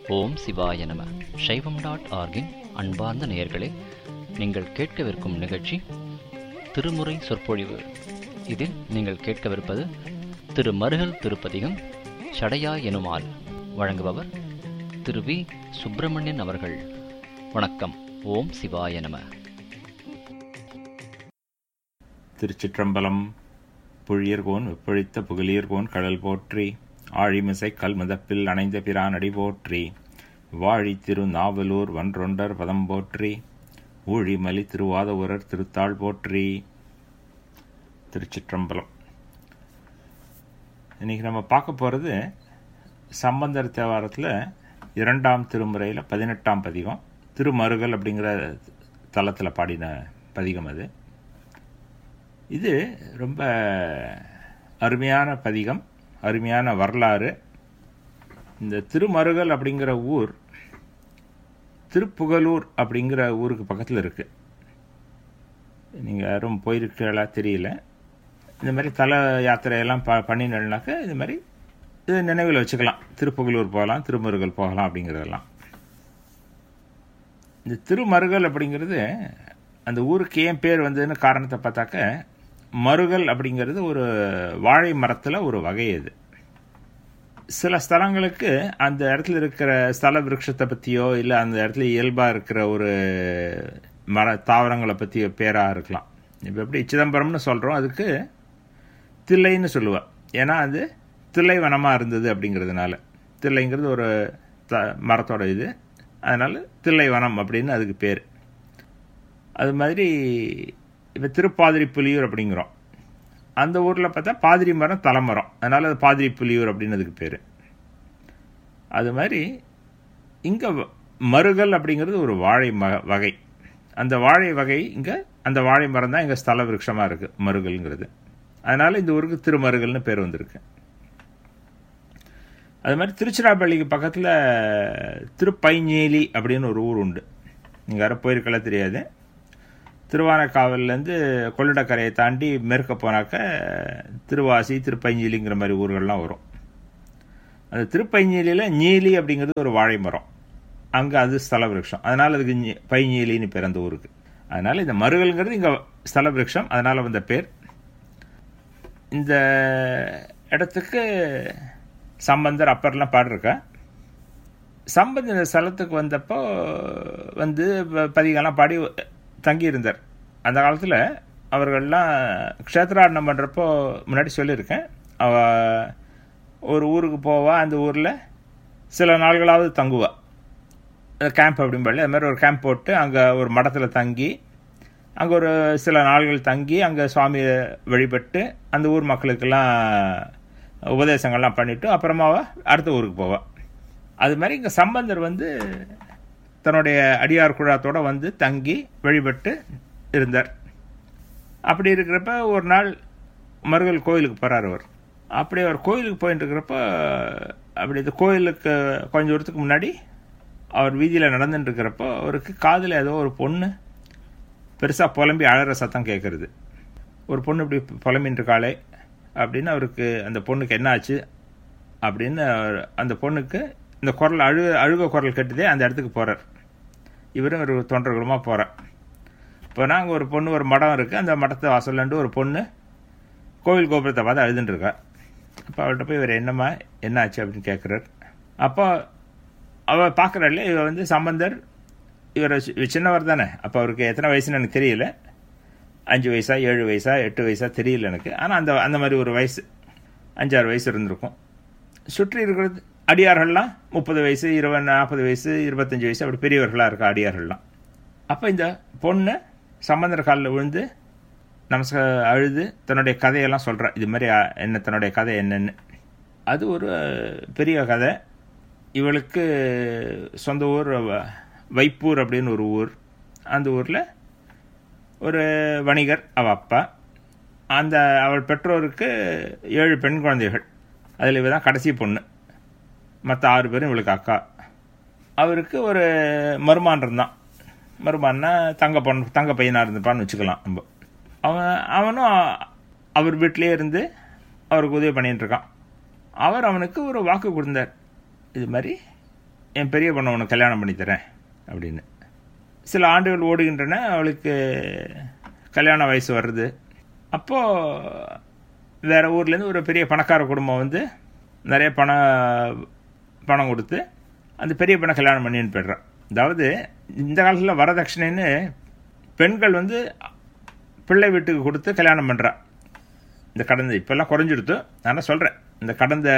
ஓம் சிவாய நம. சைவம்.org-இன் அன்பார்ந்த நேயர்களே, நீங்கள் கேட்கவிருக்கும் நிகழ்ச்சி திருமுறை சொற்பொழிவு. இதில் நீங்கள் கேட்கவிருப்பது திரு மருகல் திருப்பதிகம் சடையா எனுமால். வழங்குபவர் திரு வி. சுப்பிரமணியன் அவர்கள். வணக்கம். ஓம் சிவாய நம. திருச்சிற்றம்பலம். புழியர்கோன் வெப்பொழித்த புகழியர்கோன் கடல் போற்றி, ஆழிமிசை கல்முதப்பில் அணைந்த பிரான் அடி போற்றி, வாழி திரு நாவலூர் வன்றொண்டர் பதம் போற்றி, ஊழிமலி திருவாதவூரர் திருத்தாள் போற்றி. திருச்சிற்றம்பலம். இன்னைக்கு நம்ம பார்க்க போகிறது சம்பந்தர் தேவாரத்தில் 2ஆம் திருமுறையில் 18ஆம் பதிகம், திருமருகல் அப்படிங்கிற தலத்தில் பாடின பதிகம். இது ரொம்ப அருமையான பதிகம், அருமையான வரலாறு. இந்த திருமருகல் அப்படிங்கிற ஊர் திருப்புகலூர் அப்படிங்கிற ஊருக்கு பக்கத்தில் இருக்குது. நீங்கள் யாரும் போயிருக்கீங்களா தெரியல. இந்த மாதிரி தல யாத்திரையெல்லாம் பண்ணினாக்க இது மாதிரி இது நினைவில் வச்சுக்கலாம். திருப்புகலூர் போகலாம், திருமருகல் போகலாம் அப்படிங்கிறதெல்லாம். இந்த திருமருகல் அப்படிங்கிறது அந்த ஊருக்கு ஏன் பேர் வந்ததுன்னு காரணத்தை பார்த்தாக்க, மருகல் அப்படிங்கிறது ஒரு வாழை மரத்தில் ஒரு வகை. அது சில ஸ்தலங்களுக்கு அந்த இடத்துல இருக்கிற ஸ்தல விருட்சத்தை பற்றியோ இல்லை அந்த இடத்துல இயல்பாக இருக்கிற ஒரு தாவரங்களை பற்றியோ பேராக இருக்கலாம். இப்போ எப்படி சிதம்பரம்னு சொல்கிறோம், அதுக்கு தில்லைன்னு சொல்லுவா. ஏன்னா அது தில்லை வனமாக இருந்தது அப்படிங்கிறதுனால. தில்லைங்கிறது ஒரு மரத்தோட இது, அதனால் தில்லை வனம் அப்படின்னு அதுக்கு பேர். அது மாதிரி இப்போ திருப்பாதிரி புலியூர் அப்படிங்கிறோம். அந்த ஊரில் பார்த்தா பாதிரி மரம் தலைமரம், அதனால் அது பாதிரி புலியூர் அப்படின்னு அதுக்கு பேர். அது மாதிரி இங்கே மருகல் அப்படிங்கிறது ஒரு வாழை வகை. அந்த வாழை வகை இங்கே அந்த வாழை மரம் தான் இங்கே ஸ்தல விருட்சமாக இருக்குது, மருகல்ங்கிறது. அதனால் இந்த ஊருக்கு திருமருகல்னு பேர் வந்திருக்கு. அது மாதிரி திருச்சிராப்பள்ளிக்கு பக்கத்தில் திருப்பைஞ்சேலி அப்படின்னு ஒரு ஊர் உண்டு. நீங்கள் யாரும் போயிருக்கலாம் தெரியாது. திருவானைக்காவல்லேருந்து கொள்ளிடக்கரையை தாண்டி மேற்க போனாக்க திருவாசி, திருப்பைஞ்சேலிங்கிற மாதிரி ஊர்கள்லாம் வரும். அந்த திருப்பைஞ்சேலியில் நீலி அப்படிங்கிறது ஒரு வாழை மரம், அங்கே அது ஸ்தல விருட்சம். அதனால் அதுக்கு பைஞ்சேலின்னு பேர் அந்த ஊருக்கு. அதனால் இந்த மருகல்ங்கிறது இங்கே ஸ்தல விருட்சம், அதனால் வந்த பேர். இந்த இடத்துக்கு சம்பந்தர் அப்பர்லாம் பாடிருக்கா. சம்பந்தர் இந்த ஸ்தலத்துக்கு வந்தப்போ வந்து பதிகெல்லாம் பாடி தங்கியிருந்தார். அந்த காலத்தில் அவர்கள்லாம் க்ஷேத்ராடனம் பண்ணுறப்போ முன்னாடி சொல்லியிருக்கேன், அவ ஒரு ஊருக்கு போவா, அந்த ஊரில் சில நாள்களாவது தங்குவா. கேம்ப் அப்படின்படி அது மாதிரி ஒரு கேம்ப் போட்டு அங்கே ஒரு மடத்தில் தங்கி அங்கே ஒரு சில நாள்கள் தங்கி அங்கே சுவாமியை வழிபட்டு அந்த ஊர் மக்களுக்கெல்லாம் உபதேசங்கள்லாம் பண்ணிவிட்டு அப்புறமாவா அடுத்த ஊருக்கு போவாள். அது மாதிரி இங்கே சம்பந்தர் வந்து தன்னுடைய அடியார் குழாத்தோடு வந்து தங்கி வழிபட்டு இருந்தார். அப்படி இருக்கிறப்ப ஒரு நாள் மருகல் கோயிலுக்கு போகிறார் அவர். அப்படி அவர் கோயிலுக்கு போயிட்டு இருக்கிறப்ப அப்படி இந்த கோயிலுக்கு கொஞ்சம் தூரத்துக்கு முன்னாடி அவர் வீதியில் நடந்துட்டு இருக்கிறப்போ அவருக்கு காதில் ஏதோ ஒரு பொண்ணு பெருசாக புலம்பி அழகிற சத்தம் கேட்குறது. ஒரு பொண்ணு இப்படி புலம்பின்னு இருக்காளே அப்படின்னு அவருக்கு அந்த பொண்ணுக்கு என்ன ஆச்சு அப்படின்னு அந்த பொண்ணுக்கு இந்த குரல் அழுக குரல் கட்டுதே அந்த இடத்துக்கு போகிறார். இவரும் ஒரு தொண்டர்களுமாக போகிறார். இப்போ நாங்கள் ஒரு பொண்ணு, ஒரு மடம் இருக்குது, அந்த மடத்தை வாசல்லண்டு ஒரு பொண்ணு கோவில் கோபுரத்தை பார்த்து அழுதுன்ட்ருக்கா. அப்போ அவர்கிட்ட போய் இவர் என்னம்மா என்ன ஆச்சு அப்படின்னு கேட்குறார். அப்போ அவள் பார்க்குறாள், இவர் வந்து சம்பந்தர், இவர் சின்னவர் தானே. அப்போ அவருக்கு எத்தனை வயசுன்னு எனக்கு தெரியல, 5 வயசா 7 வயசா 8 வயசா தெரியல எனக்கு. ஆனால் அந்த மாதிரி ஒரு வயசு, 5-6 வயசு இருந்திருக்கும். சுற்றி இருக்கிறது அடியார்கள்லாம் 30 வயசு 20 40 வயசு 25 வயசு அப்படி பெரியவர்களாக இருக்கா அடியார்கள்லாம். அப்போ இந்த பொண்ணு சம்பந்தர் காலில் விழுந்து அழுது தன்னுடைய கதையெல்லாம் சொல்கிறா. இது மாதிரி என்ன தன்னுடைய கதை என்னன்னு. அது ஒரு பெரிய கதை. இவளுக்கு சொந்த ஊர் வைப்பூர் அப்படின்னு ஒரு ஊர். அந்த ஊரில் ஒரு வணிகர் அவள் அப்பா. அவள் பெற்றோருக்கு 7 பெண் குழந்தைகள். அதில் இவ தான் கடைசி பொண்ணு. மற்ற 6 பேரும் இவளுக்கு அக்கா. அவருக்கு ஒரு மருமான் இருந்தான். மருமான்னா தங்க பையனாக இருந்துப்பான்னு வச்சுக்கலாம் நம்ம. அவனும் அவர் வீட்டிலே இருந்து அவருக்கு உதவி பண்ணிகிட்டு இருக்கான். அவர் அவனுக்கு ஒரு வாக்கு கொடுத்தார். இது மாதிரி என் பெரிய பொண்ணை உனக்கு கல்யாணம் பண்ணித்தரேன் அப்படின்னு. சில ஆண்டுகள் ஓடுகின்றன, அவளுக்கு கல்யாண வயசு வருது. அப்போது வேறு ஊர்லேருந்து ஒரு பெரிய பணக்கார குடும்பம் வந்து நிறைய பணம் கொடுத்து அந்த பெரிய பெண்ணை கல்யாணம் பண்ணின்னு போய்ட்றான். அதாவது இந்த காலத்தில் வரதட்சணைன்னு பெண்கள் வந்து பிள்ளை வீட்டுக்கு கொடுத்து கல்யாணம் பண்ணுறா. இந்த கடந்த இப்போல்லாம் குறைஞ்சிடுத்து. நான் சொல்கிறேன், இந்த கடந்த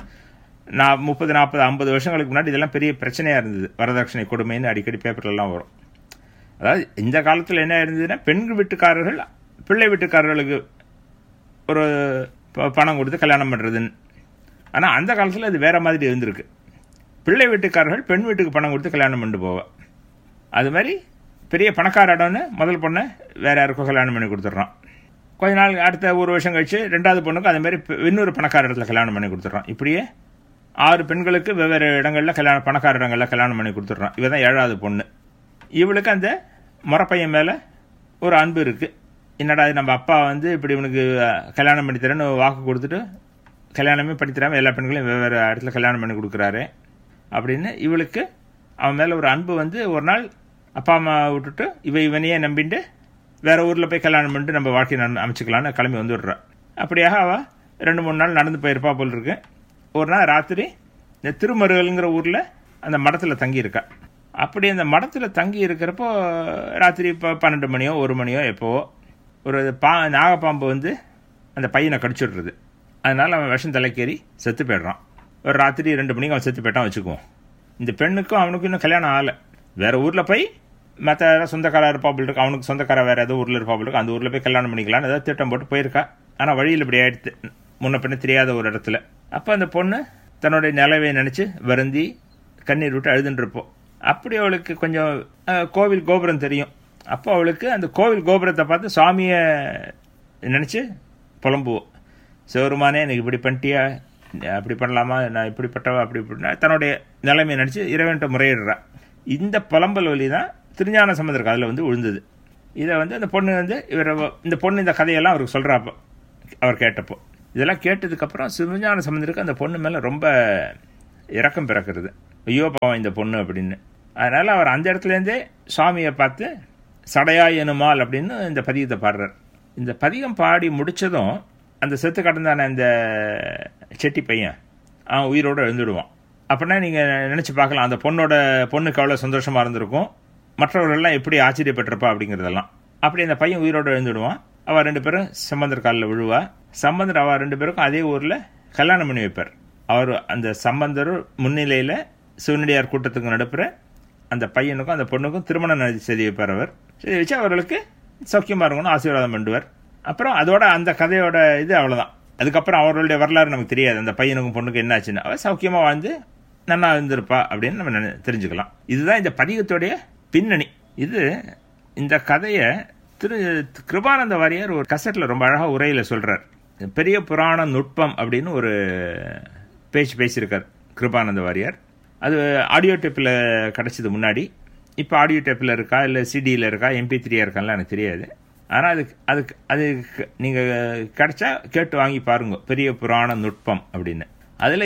30, 40, 50 வருஷங்களுக்கு முன்னாடி இதெல்லாம் பெரிய பிரச்சனையாக இருந்தது. வரதட்சணை கொடுமைன்னு அடிக்கடி பேப்பர்லாம் வரும். அதாவது இந்த காலத்தில் என்ன இருந்ததுன்னா, பெண் வீட்டுக்காரர்கள் பிள்ளை வீட்டுக்காரர்களுக்கு ஒரு பணம் கொடுத்து கல்யாணம் பண்ணுறதுன்னு. ஆனால் அந்த காலத்தில் அது வேறு மாதிரி இருந்திருக்கு. பிள்ளை வீட்டுக்காரர்கள் பெண் வீட்டுக்கு பணம் கொடுத்து கல்யாணம் பண்ணிட்டு போவா. அது மாதிரி பெரிய பணக்கார இடம்னு முதல் பொண்ணை வேறு யாருக்கும் கல்யாணம் பண்ணி கொடுத்துட்றான். கொஞ்ச நாள் அடுத்த ஒரு வருஷம் கழிச்சு 2வது பொண்ணுக்கும் அது மாதிரி இன்னொரு பணக்கார இடத்துல கல்யாணம் பண்ணி கொடுத்துட்றான். இப்படியே 6 பெண்களுக்கு வெவ்வேறு இடங்களில் பணக்கார இடங்களில் கல்யாணம் பண்ணி கொடுத்துட்றான். இவ தான் 7வது பொண்ணு. இவளுக்கு அந்த முறப்பையன் மேலே ஒரு அன்பு இருக்குது. என்னடா நம்ம அப்பா வந்து இப்படி இவனுக்கு கல்யாணம் பண்ணித்தரேன்னு வாக்கு கொடுத்துட்டு கல்யாணமே பண்ணித்தராமல் எல்லா பெண்களையும் வெவ்வேறு இடத்துல கல்யாணம் பண்ணி கொடுக்குறாரு அப்படின்னு இவளுக்கு அவன் மேலே ஒரு அன்பு வந்து ஒரு நாள் அப்பா அம்மா விட்டுட்டு இவனையே நம்பிட்டு வேறு ஊரில் போய் கல்யாணம் பண்ணிட்டு நம்ம வாழ்க்கையை அமைச்சிக்கலான்னு கிளம்பி வந்து விட்றான். அப்படியாக அவள் 2-3 நாள் நடந்து போயிருப்பா போல் இருக்கு. ஒரு நாள் ராத்திரி இந்த திருமருகல்ங்கிற ஊரில் அந்த மடத்தில் தங்கியிருக்கா. அப்படி அந்த மடத்தில் தங்கி இருக்கிறப்போ ராத்திரி இப்போ 12 மணியோ 1 மணியோ எப்போவோ ஒரு நாகப்பாம்பு வந்து அந்த பையனை கடிச்சுடுறது. அதனால் அவன் விஷம் தலைக்கேறி செத்து போய்ட்றான். ஒரு ராத்திரி 2 மணிக்கு அவன் செத்து போய்ட்டான் வச்சுக்குவோம். இந்த பெண்ணுக்கும் அவனுக்கும் இன்னும் கல்யாணம் ஆகலை. வேறு ஊரில் போய் மற்ற சொந்தக்கார இருப்பாப்பில் இருக்கு, அவனுக்கு சொந்தக்கார வேறு ஏதோ ஊரில் இருப்பாப்பில் இருக்கு, அந்த ஊரில் போய் கல்யாணம் பண்ணிக்கலான்னு ஏதாவது திட்டம் போட்டு போயிருக்கா. ஆனால் வழியில் இப்படி ஆயிடுத்து, முன்ன பின்ன தெரியாத ஒரு இடத்துல. அப்போ அந்த பொண்ணு தன்னுடைய நிலவை நினச்சி வருந்தி கண்ணீர் விட்டு அழுதுன்றப்போ அப்படி அவளுக்கு கொஞ்சம் கோவில் கோபுரம் தெரியும். அப்போ அவளுக்கு அந்த கோவில் கோபுரத்தை பார்த்து சுவாமியை நினச்சி புலம்புவோம். சிவருமானே எனக்கு இப்படி பண்ணிட்டியா, அப்படி பண்ணலாமா, நான் இப்படிப்பட்டவா அப்படி இப்படின்னா தன்னுடைய நிலைமையை நினச்சி இறைவன்கிட்ட முறையிடுறா. இந்த புலம்பல் வழி தான் திருஞான சம்பந்தர் காதில் வந்து விழுந்தது. இதை வந்து அந்த பொண்ணு வந்து இந்த பொண்ணு இந்த கதையெல்லாம் அவருக்கு சொல்கிறாப்போ அவர் கேட்டப்போ இதெல்லாம் கேட்டதுக்கப்புறம் திருஞான சம்பந்தருக்கு அந்த பொண்ணு மேலே ரொம்ப இரக்கம் பிறக்கிறது. ஐயோ பாவம் இந்த பொண்ணு அப்படின்னு. அதனால் அவர் அந்த இடத்துலேருந்தே சுவாமியை பார்த்து சடையாய் எனுமால் அப்படின்னு இந்த பதிகத்தை பாடுறார். இந்த பதிகம் பாடி முடித்ததும் அந்த செத்து கடந்தான இந்த செட்டி பையன் அவன் உயிரோடு எழுந்துடுவான். அப்படின்னா நீங்கள் நினச்சி பார்க்கலாம் அந்த பொண்ணுக்கு அவ்வளோ சந்தோஷமாக இருந்திருக்கும், மற்றவர்கள்லாம் எப்படி ஆச்சரியப்பட்டிருப்பா அப்படிங்கிறதெல்லாம். அப்படி அந்த பையன் உயிரோடு எழுந்துடுவான். அவள் 2 பேரும் சம்பந்தர் காலில் விழுவா. சம்பந்தர் அவள் 2 பேருக்கும் அதே ஊரில் கல்யாணம் பண்ணி வைப்பார். அவர் அந்த சம்பந்தர் முன்னிலையில் சிவனடியார் கூட்டத்துக்கு நடுப்புற அந்த பையனுக்கும் அந்த பொண்ணுக்கும் திருமணம் செய்து வைப்பார். அவர் செய்து வச்சு அவர்களுக்கு சௌக்கியமாக இருக்கணும்னு ஆசீர்வாதம் பண்ணுவார். அப்புறம் அதோட அந்த கதையோட இது அவ்வளோதான். அதுக்கப்புறம் அவர்களுடைய வரலாறு நமக்கு தெரியாது. அந்த பையனுக்கும் பொண்ணுக்கும் என்ன ஆச்சுன்னு, அவள் சௌக்கியமாக வாழ்ந்து நன்னா இருந்திருப்பா அப்படின்னு நம்ம தெரிஞ்சுக்கலாம். இதுதான் இந்த பதிகத்துடைய பின்னணி. இந்த கதையை கிருபானந்த வாரியார் ஒரு கசட்டில் ரொம்ப அழகாக உரையில் சொல்கிறார். பெரிய புராண நுட்பம் அப்படின்னு ஒரு பேசியிருக்கார் கிருபானந்த வாரியார். அது ஆடியோ டேப்பில் கிடச்சது முன்னாடி. இப்போ ஆடியோ டேப்பில் இருக்கா இல்லை சிடியில் இருக்கா MP3 இருக்கான்லாம் எனக்கு தெரியாது. ஆனால் அது நீங்கள் கிடச்சா கேட்டு வாங்கி பாருங்க, பெரிய புராண நுட்பம் அப்படின்னு. அதில்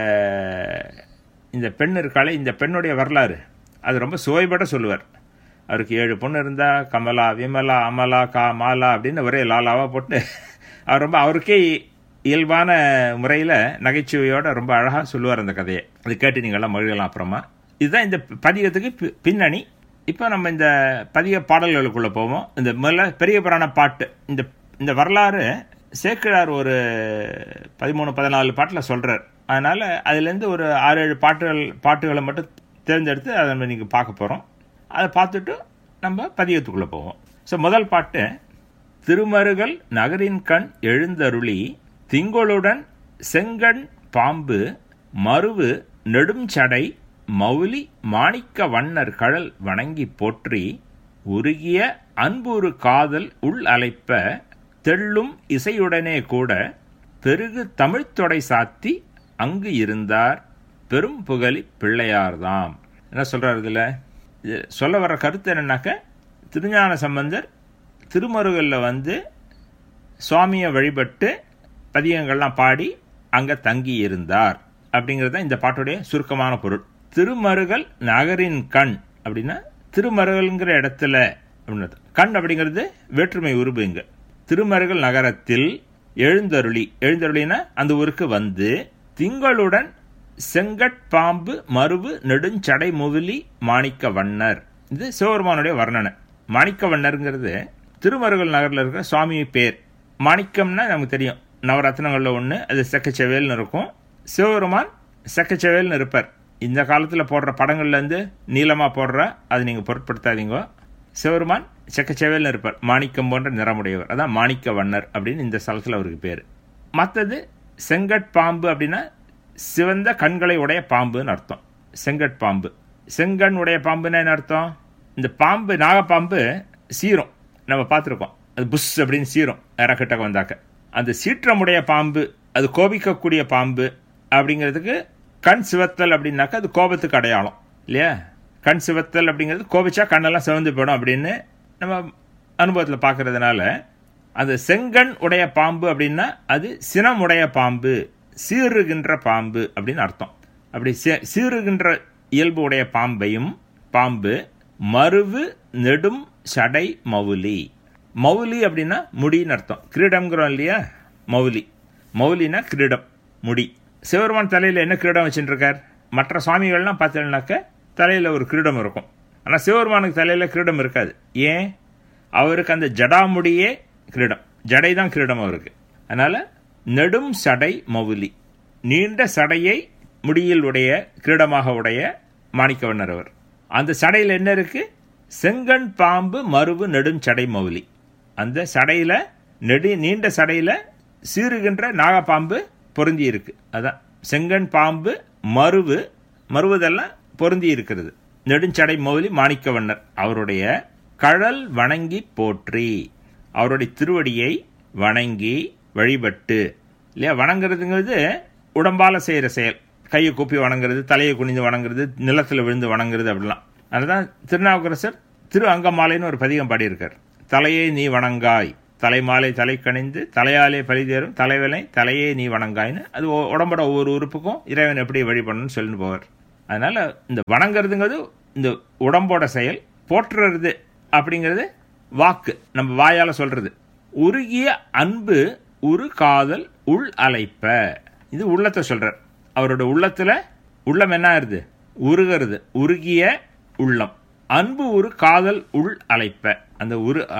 இந்த பெண் இருக்காளே, இந்த பெண்ணுடைய வரலாறு அது ரொம்ப சுவைபட சொல்லுவார். அவருக்கு 7 பொண்ணு இருந்தால் கமலா, விமலா, அமலா, மாலா அப்படின்னு ஒரே லாலாவாக போட்டு அவர் ரொம்ப அவருக்கே இயல்பான முறையில் நகைச்சுவையோடு ரொம்ப அழகாக சொல்லுவார் அந்த கதையை. அது கேட்டு நீங்கள்லாம் மகிழலாம். அப்புறமா இதுதான் இந்த பதிகத்துக்கு பின்னணி. இப்போ நம்ம இந்த பதிக பாடல்களுக்குள்ளே போவோம். இந்த முதல்ல பெரிய புராண பாட்டு, இந்த வரலாறு சேக்கிழார் ஒரு 13-14 பாட்டில் சொல்கிறார். அதனால் அதுலேருந்து ஒரு 6-7 பாட்டுகளை மட்டும் தேர்ந்தெடுத்து அதை நம்ம நீங்கள் பார்க்க போகிறோம். அதை பார்த்துட்டு நம்ம பதிகத்துக்குள்ளே போவோம். ஸோ முதல் பாட்டு, திருமருகல் நகரின் கண் எழுந்தருளி திங்களுடன் செங்கண் பாம்பு மருவு நெடுஞ்சடை மௌலி மாணிக்க வண்ணர் கழல் வணங்கி போற்றி உருகிய அன்புறு காதல் உள் அலைப்ப தெள்ளும் இசையுடனே கூட பெருகு தமிழ்த்தொடை சாத்தி அங்கு இருந்தார் பெரும் புகழி பிள்ளையார்தாம். என்ன சொல்றாரு இதில்? சொல்ல வர்ற கருத்து என்னன்னாக்க, திருஞான சம்பந்தர் திருமருகலில் வந்து சுவாமியை வழிபட்டு பதிகங்கள்லாம் பாடி அங்கே தங்கி இருந்தார் அப்படிங்கிறது தான் இந்த பாட்டுடைய சுருக்கமான பொருள். திருமருகல் நகரின் கண் அப்படின்னா திருமருகல்ங்கிற இடத்துல அப்படின்றது. கண் அப்படிங்கிறது வேற்றுமை உருபு. இங்க திருமருகல் நகரத்தில் எழுந்தருளினா அந்த ஊருக்கு வந்து திங்களுடன் செங்கட்பாம்பு மருவு நெடுஞ்சடை முவிலி மாணிக்க வண்ணர். இது சிவபெருமானுடைய வர்ணனை. மாணிக்க வண்ணருங்கிறது திருமருகல் நகரில் இருக்கிற சுவாமி பேர். மாணிக்கம்னா நமக்கு தெரியும், நவரத்னங்களில் ஒன்று. அது செக்கச்செவேல்னு இருக்கும். சிவபெருமான் செக்கச்செவேல்னு இருப்பார். இந்த காலத்தில் போடுற படங்கள்லேருந்து நீளமாக போடுற அது நீங்கள் பொருட்படுத்தாதீங்க. சிவபெருமான் செக்கச்செவேல்னு இருப்பார். மாணிக்கம் போன்ற நிறமுடையவர். அதான் மாணிக்க வண்ணர் அப்படின்னு இந்த ஸ்தலத்தில் அவருக்கு பேர். மற்றது செங்கட்பாம்பு அப்படின்னா சிவந்த கண்களை உடைய பாம்புன்னு அர்த்தம். செங்கட்பாம்பு, செங்கண் உடைய பாம்புன்னா என்ன அர்த்தம்? இந்த பாம்பு, நாகப்பாம்பு சீரும், நம்ம பார்த்துருக்கோம். அது புஷ் அப்படின்னு சீரும் இறக்கிட்ட வந்தாக்க. அந்த சீற்றமுடைய பாம்பு, அது கோபிக்கக்கூடிய பாம்பு அப்படிங்கிறதுக்கு கண் சிவத்தல் அப்படின்னாக்கா அது கோபத்துக்கு அடையாளம் இல்லையா? கண் சிவத்தல் அப்படிங்கிறது கோபிச்சா கண்ணெல்லாம் சிவந்து போயிடும் அப்படின்னு நம்ம அனுபவத்தில் பார்க்கறதுனால அந்த செங்கண் உடைய பாம்பு அப்படின்னா அது சினமுடைய பாம்பு, சீறுகின்ற பாம்பு அப்படின்னு அர்த்தம். அப்படி சீறுகின்ற இயல்பு உடைய பாம்பையும் பாம்பு மருவு நெடும் சடை மவுலி. மவுலி அப்படின்னா முடின்னு அர்த்தம். கிரீடம்ங்கிறோம் இல்லையா? மவுலினா கிரீடம், முடி. சிவபெருமான் தலையில் என்ன கிரீடம் வச்சுட்டு இருக்கார்? மற்ற சுவாமிகள்லாம் பார்த்தீங்கன்னாக்க தலையில் ஒரு கிரீடம் இருக்கும். ஆனால் சிவபெருமானுக்கு தலையில் கிரீடம் இருக்காது. ஏன்? அவருக்கு அந்த ஜடாமுடியே கிரீடம், ஜடை தான் கிரீடம் அவருக்கு. அதனால நெடும் சடை மவுலி, நீண்ட சடையை முடியில் உடைய கிரீடமாக உடைய மாணிக்கவண்ணர் அவர். அந்த சடையில் என்ன இருக்கு? செங்கண் பாம்பு மருவு நெடும் சடை மவுலி. அந்த சடையில நீண்ட சடையில சீறுகின்ற நாகப்பாம்பு பொருந்தி இருக்கு. அதான் செங்கண் பாம்பு மருவதெல்லாம் பொருந்தி இருக்கிறது. நெடுஞ்சடை மவுலி மாணிக்கவண்ணர் அவருடைய கழல் வணங்கி போற்றி, அவருடைய திருவடியை வணங்கி வழிபட்டு இல்லையா? வணங்குறதுங்கிறது உடம்பால செய்யற செயல். கையை கூப்பி வணங்குறது, தலையை குனிந்து வணங்குறது, நிலத்தில் விழுந்து வணங்குறது அப்படிலாம். அதுதான் திருநாவுக்கரசர் திரு அங்கமாலைன்னு ஒரு பதிகம் பாடியிருக்கார். தலையை நீ வணங்காய், தலைமாலை தலை கணிந்து தலையாலே பரிதேறும் தலைவனை தலையே நீ வணங்காய்னு. அது உடம்போட ஒவ்வொரு உறுப்புக்கும் இறைவன் எப்படி வழிபடணும்னு சொல்லிட்டு போவார். அதனால இந்த வணங்குறதுங்கிறது இந்த உடம்போட செயல். போற்றுறது அப்படிங்கிறது வாக்கு, நம்ம வாயால சொல்றது. உருகிய அன்பு உரு காதல் உள் அலைப்ப, இது உள்ளத்தை சொல்றார். அவரோட உள்ளத்துல உள்ளம் என்ன ஆகுது? உருகிறது. உருகிய உள்ளம். அன்பு ஒரு காதல் உள் அலைப்ப, அந்த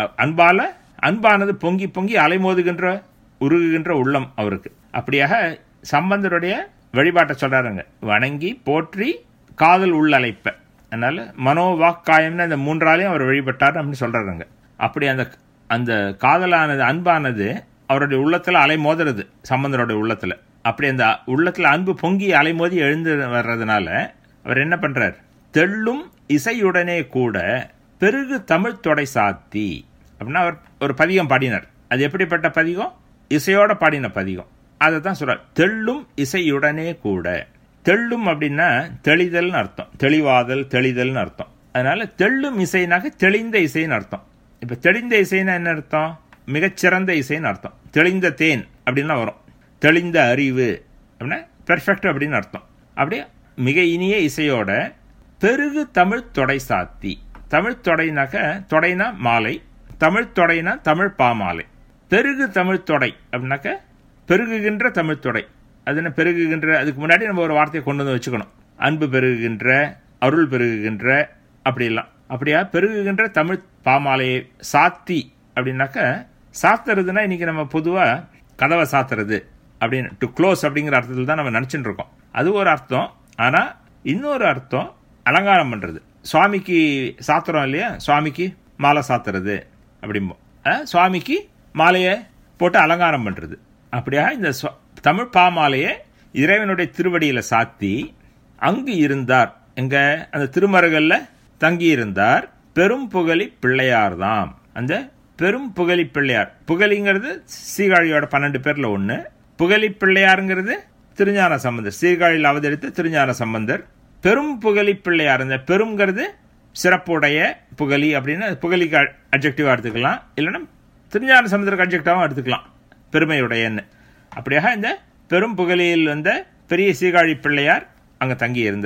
அன்பானது பொங்கி பொங்கி அலைமோதுகின்ற உருகுகின்ற உள்ளம் அவருக்கு. அப்படியாக சம்பந்தருடைய வழிபாட்டை சொல்றாருங்க. வணங்கி போற்றி காதல் உள் அலைப்ப. அதனால மனோவாக்காயம்னு அந்த மூன்றாலையும் அவர் வழிபட்டார் அப்படின்னு சொல்றாருங்க. அப்படி அந்த காதலானது, அன்பானது அவருடைய உள்ளத்துல அலைமோதுறது, சம்பந்தருடைய உள்ளத்துல. அப்படி அந்த உள்ளத்துல அன்பு பொங்கி அலைமோதி எழுந்து வர்றதுனால அவர் என்ன பண்றார்? தெள்ளும் இசையுடனே கூட பெருகு தமிழ் தொடை சாத்தி அப்படின்னா அவர் ஒரு பதிகம் பாடினார். அது எப்படிப்பட்ட பதிகம்? இசையோட பாடின பதிகம். அதை தான் சொல்றார். தெள்ளும் இசையுடனே கூட. தெள்ளும் அப்படின்னா தெளிதல்னு அர்த்தம். தெளிவாதல், தெளிதல்னு அர்த்தம். அதனால தெள்ளும் இசைனாக தெளிந்த இசைன்னு அர்த்தம். இப்ப தெளிந்த இசைன்னா என்ன அர்த்தம்? மிகச்சிறந்த இசைன்னு அர்த்தம். தெளிந்த தேன் அப்படின்னா வரும். தெளிந்த அறிவு அப்படின்னா பெர்ஃபெக்ட் அப்படின்னு அர்த்தம். அப்படியே மிக இனிய இசையோட பெருகு தமிழ் தொடை சாத்தி. தமிழ் தொடைனாக்க, தொடைனா மாலை, தமிழ் தொடைனா தமிழ் பாமாலை. பெருகு தமிழ் தொடை அப்படின்னாக்க பெருகுகின்ற தமிழ் தொடை. அது என்ன பெருகுகின்ற? அதுக்கு முன்னாடி நம்ம ஒரு வார்த்தையை கொண்டு வந்து வச்சுக்கணும். அன்பு பெருகுகின்ற, அருள் பெருகுகின்ற, அப்படிலாம். அப்படியா பெருகுகின்ற தமிழ் பாமாலையை சாத்தி அப்படின்னாக்க, சாத்துறதுன்னா இன்னைக்கு நம்ம பொதுவா கதவை சாத்துறது அப்படின்னு, டு க்ளோஸ் அப்படிங்கிற அர்த்தத்தில் தான் நம்ம நினைச்சுட்டு இருக்கோம். அது ஒரு அர்த்தம். ஆனா இன்னொரு அர்த்தம் அலங்காரம் பண்றது. சுவாமிக்கு சாத்துறோம் இல்லையா? சுவாமிக்கு மாலை சாத்துறது அப்படிம்போம். சுவாமிக்கு மாலையை போட்டு அலங்காரம் பண்றது. அப்படியா இந்த தமிழ் பாமாலையை இறைவனுடைய திருவடியில சாத்தி அங்கு இருந்தார். எங்க? அந்த திருமருகல்ல தங்கி இருந்தார். பெரும் புகழி பிள்ளையார் தாம். அந்த பெரும் புகழி பிள்ளையார், புகழிங்கிறது சீர்காழியோட 12 பேர்ல ஒண்ணு. புகழி பிள்ளையாருங்கிறது திருஞான சம்பந்தர், சீர்காழியில் அவதரித்த திருஞான சம்பந்தர். பெரும் புகழி பிள்ளையார், அந்த பெரும்ங்கிறது சிறப்புடைய புகழி அப்படின்னு, புகழிக்கு அட்ஜெக்டிவா எடுத்துக்கலாம். இல்லைன்னா திருஞான சம்பந்தருக்கு அட்ஜெக்டிவாகவும் எடுத்துக்கலாம், பெருமையுடையன்னு. அப்படியாக இந்த பெரும் புகழியில் வந்த பெரிய சீர்காழி பிள்ளையார் அங்க தங்கி இருந்தார்.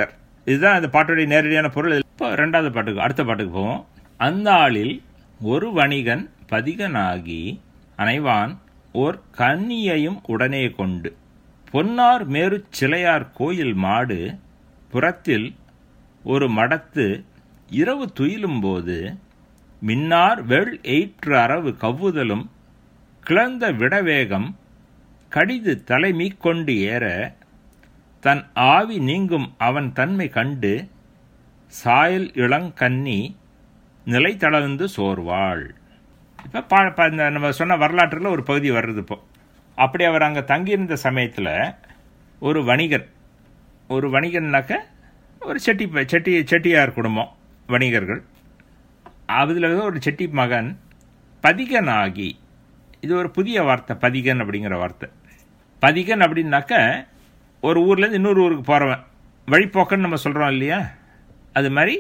இதுதான் அந்த பாட்டுடைய நேரடியான பொருள். இப்போ ரெண்டாவது பாட்டுக்கு, அடுத்த பாட்டுக்கு போவோம். அந்த ஆளில் ஒரு வணிகன் பதிகனாகி அனைவான் ஓர் கன்னியையும் உடனே கொண்டு பொன்னார் மேரு சிலையார் கோயில் மாடு புறத்தில் ஒரு மடத்து இரவு துயிலும் போது மின்னார் வெள் எயிற்று அரவு கவ்வுதலும் கிளர்ந்த விடவேகம் கடிது தலைமீக்கொண்டு ஏற தன் ஆவி நீங்கும் அவன் தன்மை கண்டு சாயல் இளங்கன்னி நிலை தளர்ந்து சோர்வாள். இப்போ நம்ம சொன்ன வரலாற்றில் ஒரு பகுதி வர்றது. இப்போ அப்படி அவர் அங்கே தங்கியிருந்த சமயத்தில் ஒரு வணிகர்னாக்க ஒரு செட்டியார் குடும்பம் வணிகர்கள். அதில் ஒரு செட்டி மகன் பதிகனாகி, இது ஒரு புதிய வார்த்தை பதிகன் அப்படிங்கிற வார்த்தை. பதிகன் அப்படின்னாக்க ஒரு ஊர்லேருந்து இன்னொரு ஊருக்கு போகிறவன், வழிப்போக்கன்னு நம்ம சொல்கிறோம் இல்லையா, அது மாதிரி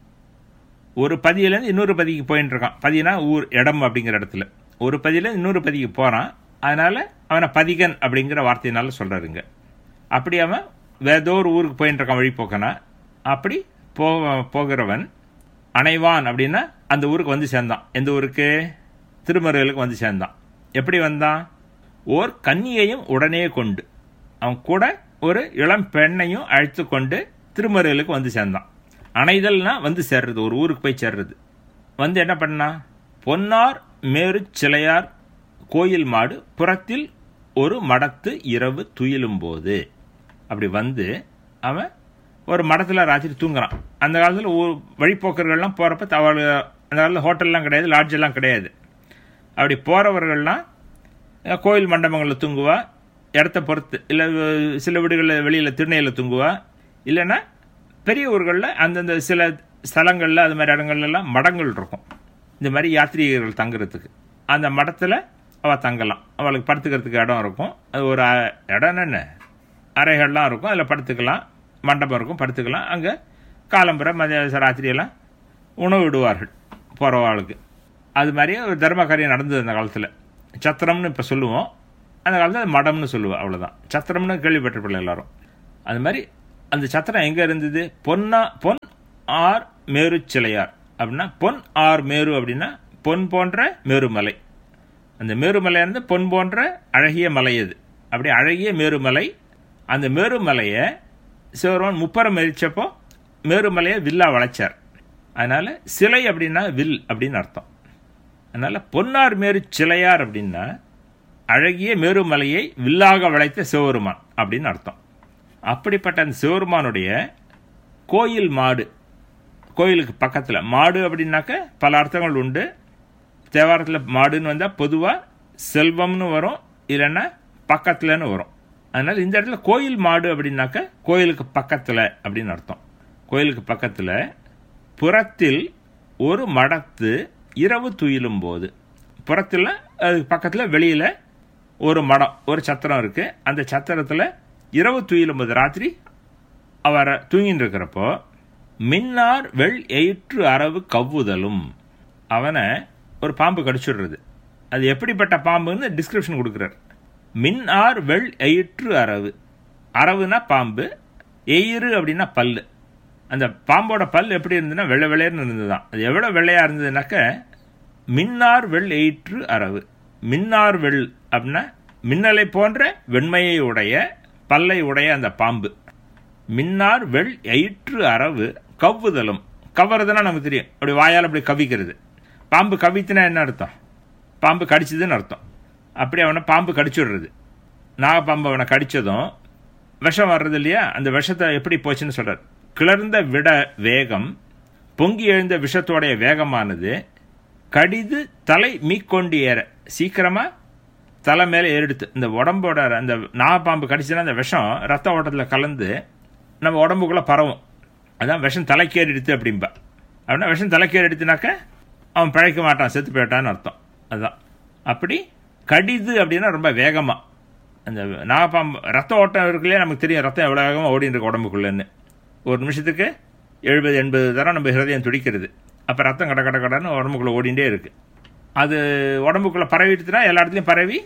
ஒரு பதியிலேருந்து இன்னொரு பதிக்கு போயின்னு இருக்கான். பதினா ஊர், இடம் அப்படிங்கிற இடத்துல ஒரு பதியிலேருந்து இன்னொரு பதிக்கு போகிறான். அதனால் அவனை பதிகன் அப்படிங்கிற வார்த்தையினால சொல்கிறாருங்க. அப்படி அவன் வேதோ ஒரு ஊருக்கு போயின்னு இருக்கான் வழிப்போக்கனா. அப்படி போகிறவன் அனைவான் அப்படின்னா அந்த ஊருக்கு வந்து சேர்ந்தான். எந்த ஊருக்கு? திருமருகலுக்கு வந்து சேர்ந்தான். எப்படி வந்தான்? ஓர் கன்னியையும் உடனே கொண்டு, அவன் கூட ஒரு இளம் பெண்ணையும் அழைத்து கொண்டு திருமருகலுக்கு வந்து சேர்ந்தான். அணைதல்னா வந்து சேர்றது, ஒரு ஊருக்கு போய் சேர்றது. வந்து என்ன பண்ணா? பொன்னார் மேரு சிலையார் கோயில் மாடு புறத்தில் ஒரு மடத்து இரவு துயிலும் போது, அப்படி வந்து அவன் ஒரு மடத்தில் ராத்திரி தூங்குறான். அந்த காலத்தில் வழிப்போக்கர்கள்லாம் போகிறப்ப அந்த காலத்தில் ஹோட்டல்லாம் கிடையாது, லாட்ஜெல்லாம் கிடையாது. அப்படி போகிறவர்கள்லாம் கோயில் மண்டபங்களில் தூங்குவா, இடத்த பொறுத்து. இல்லை சில வீடுகளில் வெளியில் திருநெல்வேலியில் தூங்குவா. இல்லைன்னா பெரிய ஊர்களில் அந்தந்த சில ஸ்தலங்களில் அது மாதிரி இடங்கள்லாம் மடங்கள் இருக்கும், இந்த மாதிரி யாத்திரிகர்கள் தங்குறதுக்கு. அந்த மடத்தில் அவள் தங்கலாம். அவளுக்கு படுத்துக்கிறதுக்கு இடம் இருக்கும். அது ஒரு இடம் என்ன, அறைகள்லாம் இருக்கும், அதில் படுத்துக்கலாம். மண்டபம் இருக்கும், படுத்துக்கலாம். அங்கே காலம்புரை மதிய ராத்திரியெல்லாம் உணவு விடுவார்கள் போகிறவாளுக்கு. அது மாதிரியே ஒரு தர்ம காரியம் நடந்தது அந்த காலத்தில். சத்திரம்னு இப்போ சொல்லுவோம், அந்த காலத்தில் மடம்னு சொல்லுவோம், அவ்வளோதான். சத்திரம்னு கேள்விப்பட்டிருப்பில்ல எல்லாரும். அது மாதிரி அந்த சத்திரம் எங்கே இருந்தது? பொன் ஆர் மேரு சிலையார் அப்படின்னா, பொன் ஆர் மேரு அப்படின்னா பொன் போன்ற மேருமலை. அந்த மேருமலை இருந்து பொன் போன்ற அழகிய மலை. அது அப்படி அழகிய மேருமலை. அந்த மேருமலையை சிவருமான் முப்பரம் எரிச்சப்போ மேருமலையை வில்லா வளைச்சார். அதனால சிலை அப்படின்னா வில் அப்படின்னு அர்த்தம். அதனால பொன்னார் மேரு சிலையார் அப்படின்னா அழகிய மேருமலையை வில்லாக வளைத்த சிவருமான் அப்படின்னு அர்த்தம். அப்படிப்பட்ட அந்த சிவருமானுடைய கோயில் மாடு, கோயிலுக்கு பக்கத்தில் மாடு அப்படின்னாக்க பல அர்த்தங்கள் உண்டு. தேவாரத்தில் மாடுன்னு வந்தால் பொதுவாக செல்வம்னு வரும், இல்லைன்னா பக்கத்துலன்னு வரும். அதனால் இந்த இடத்துல கோயில் மாடு அப்படின்னாக்க கோயிலுக்கு பக்கத்தில் அப்படின்னு அர்த்தம். கோயிலுக்கு பக்கத்தில் புறத்தில் ஒரு மடத்து இரவு துயிலும் போது, புறத்தில் அதுக்கு பக்கத்தில் வெளியில் ஒரு மடம், ஒரு சத்திரம் இருக்குது. அந்த சத்திரத்தில் இரவு துயிலும் போது, ராத்திரி அவர் தூங்கின்னு இருக்கிறப்போ மின்னார் வெள் எயிற்று அரவு கவ்வுதலும், அவனை ஒரு பாம்பு கடிச்சுடுறது. அது எப்படிப்பட்ட பாம்புன்னு டிஸ்கிரிப்ஷன் கொடுக்குறார். மின்னார் வெள் எயிற்று அரவு, அரவுனா பாம்பு, எயிறு அப்படின்னா பல்லு. அந்த பாம்போட பல் எப்படி இருந்ததுன்னா வெள்ளை வெள்ளையர்னு இருந்ததுதான். அது எவ்வளோ வெள்ளையாக இருந்ததுனாக்க மின்னார் வெள் எயிற்று அரவு. மின்னார் வெள் அப்படின்னா மின்னலை போன்ற வெண்மையை உடைய பல்லை உடைய அந்த பாம்பு. மின்னார் வெள் எயிற்று அரவு கவ்வுதலும், கவ்வுறதுன்னா நமக்கு தெரியும், அப்படி வாயால் அப்படி கவிக்கிறது. பாம்பு கவித்துனா என்ன அர்த்தம்? பாம்பு கடிச்சதுன்னு அர்த்தம். அப்படி அவனை பாம்பு கடிச்சுடுறது. நாகப்பாம்பு அவனை கடித்ததும் விஷம் வர்றது இல்லையா, அந்த விஷத்தை எப்படி போச்சுன்னு சொல்கிறார். கிளர்ந்த விட வேகம், பொங்கி எழுந்த விஷத்தோடைய வேகமானது கடிது தலை மீக்கொண்டு ஏற, சீக்கிரமாக தலை மேலே ஏறிடுத்து. இந்த உடம்போட அந்த நாகப்பாம்பு கடிச்சுன்னா அந்த விஷம் ரத்த ஓட்டத்தில் கலந்து நம்ம உடம்புக்குள்ளே பரவும். அதான் விஷம் தலைக்கேறிடுத்து அப்படின்பா. அப்படின்னா விஷம் தலைக்கேறிடுத்துனாக்க அவன் பிழைக்க மாட்டான், செத்து போயிட்டான்னு அர்த்தம். அதுதான். அப்படி கடிது அப்படின்னா ரொம்ப வேகமாக. அந்த நாகப்பாம்பு ரத்த ஓட்டம் இருக்குல்லையே, நமக்கு தெரியும் ரத்தம் எவ்வளோ வேகமாக ஓடின்னு இருக்கு உடம்புக்குள்ளேன்னு. ஒரு நிமிஷத்துக்கு 70-80 தரம் நம்ம ஹிருதயம் துடிக்கிறது. அப்போ ரத்தம் கட கட கடன்னு உடம்புக்குள்ளே ஓடிண்டே இருக்குது. அது உடம்புக்குள்ளே பரவிட்டுனா எல்லா இடத்துலையும் பரவி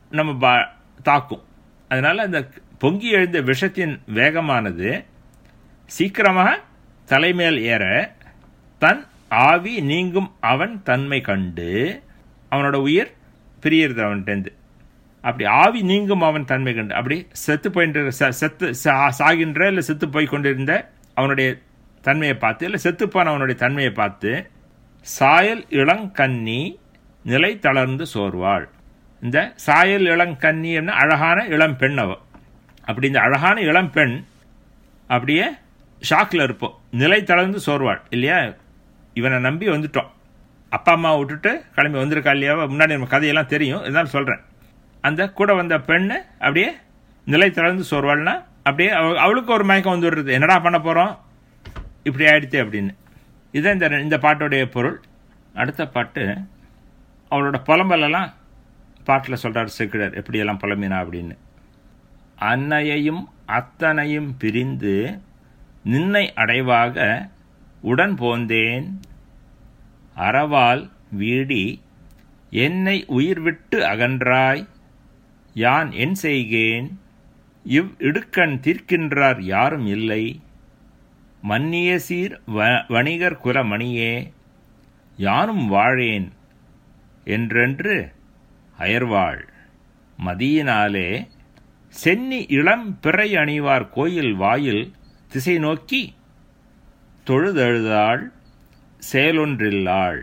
நம்ம தாக்கும். அதனால் அந்த பொங்கி எழுந்த விஷத்தின் வேகமானது சீக்கிரமாக தலைமேல் ஏற தன் ஆவி நீங்கும் அவன் தன்மை கண்டு அவனோட உயிர் பிரியறது அவன்கிட்டேருந்து. அப்படி ஆவி நீங்கும் அவன் தன்மை கண்டு அப்படி செத்து போயின்ற சாகின்ற இல்லை செத்து போய் கொண்டிருந்த அவனுடைய தன்மையை பார்த்து, இல்லை செத்துப்பான அவனுடைய தன்மையை பார்த்து, சாயல் இளங்கன்னி நிலை தளர்ந்து சோர்வாள். இந்த சாயல் இளங்கன்னி என்ன அழகான இளம் பெண் அவ. அப்படி இந்த அழகான இளம் பெண் அப்படியே ஷாக்கில் இருப்போம். நிலை தளர்ந்து சோர்வாள் இல்லையா? இவனை நம்பி வந்துட்டோம், அப்பா அம்மா விட்டுட்டு கிளம்பி வந்திருக்கா இல்லையா? முன்னாடி நம்ம கதையெல்லாம் தெரியும், இருந்தாலும் சொல்கிறேன். அந்த கூட வந்த பெண்ணு அப்படியே நிலை தளர்ந்து சோர்வாள்னா அப்படியே அவளுக்கு ஒரு மயக்கம் வந்து விடுறது. என்னடா பண்ண போகிறோம், இப்படி ஆயிடுச்சு அப்படின்னு. இதுதான் இந்த பாட்டோடைய பொருள். அடுத்த பாட்டு அவளோட புலம்பலெல்லாம் பாட்டில் சொல்கிறார் சேக்கிழார், எப்படியெல்லாம் புலம்பினா அப்படின்னு. அன்னையையும் அத்தனையும் பிரிந்து நின்னை அடைவாக உடன் போந்தேன், அறவால் வீடி என்னை உயிர் விட்டு அகன்றாய், யான் என் செய்கேன், இவ் இடுக்கண் தீர்க்கின்றார் யாரும் இல்லை, மன்னிய சீர் வணிகர் குலமணியே, யானும் வாழேன் என்றென்று அயர்வாள். மதியினாலே சென்னி இளம் பிறை அணிவார் கோயில் வாயில் திசை நோக்கி தொழுதழுதாள் செயலொன்றில்லாள்.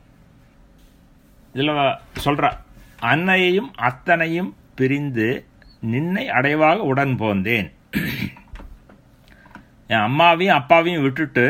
இதில் சொல்றா, அன்னையையும் அத்தனையும் பிரிந்து நின்னை அடைவாக உடன் போந்தேன். என் அம்மாவையும் அப்பாவையும் விட்டுட்டு